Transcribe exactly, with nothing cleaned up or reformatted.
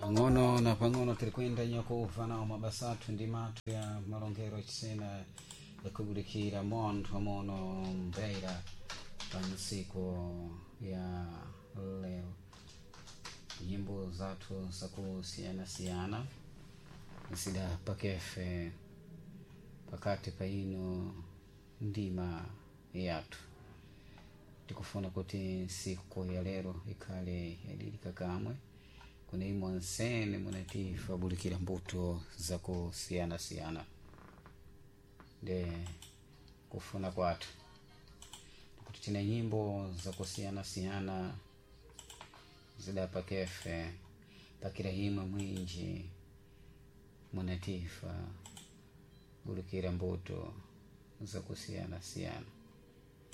Ngono na pangono tirikwenda nyakuva nawo mabasatu ndi matu ya malongero chisena yakugulikira montho mono mbeira pansiku ya leo. Nyimbo zatu zakusiyana siyana zida pakefe pakati paino ndima yatu tikufuna kuti siku ya lero ikale yadilika kamwe kuna imo nsene munatifa bulikira mbuto zakusiyana siyana de kufuna kwatu kuti tina nyimbo zakusiyana siyana zida pakefe pakira hima mwinji munatifa bulikira mbuto zakusiyana siyana.